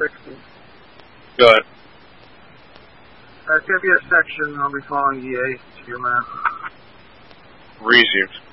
60. Go ahead. It's going to be a section. I'll be following EA to your map. Received.